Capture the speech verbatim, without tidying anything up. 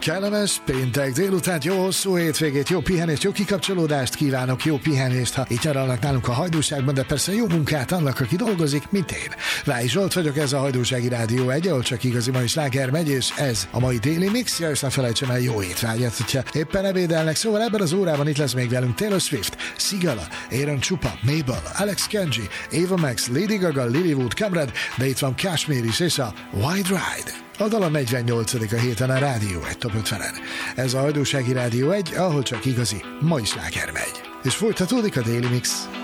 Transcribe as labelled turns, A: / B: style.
A: Kellemes péntek délután, jó hosszú hétvégét, jó pihenést, jó kikapcsolódást kívánok, jó pihenést, ha itt nyaralnak nálunk a Hajdúságban, de persze jó munkát annak, aki dolgozik, mint én. Ráj Zsolt vagyok, ez a Hajdúsági Rádió egy, ahol csak igazi mai sláger megy, és ez a mai Daily Mix, ja, és ne felejtsem el, jó étvágyat, hogyha éppen ebédelnek. Szóval ebben az órában itt lesz még velünk Taylor Swift, Sigala, Aaron Chupa, Mabel, Alex Kenji, Ava Max, Lady Gaga, Lilywood, Camrad, de itt van Kashmir is, és a Wide Ride. A dal a negyvennyolcadik a héten a Rádió egy top ötvenen. Ez a Hajdúsági Rádió egy, ahol csak igazi mai sláger megy. És folytatódik a Daily Mix.